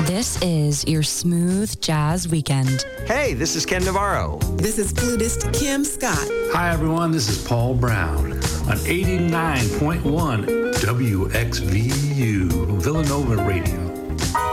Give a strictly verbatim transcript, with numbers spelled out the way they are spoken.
This is your smooth jazz weekend. Hey, this is Ken Navarro. This is flutist Kim Scott. Hi, everyone. This is Paul Brown on eighty-nine point one W X V U Villanova Radio.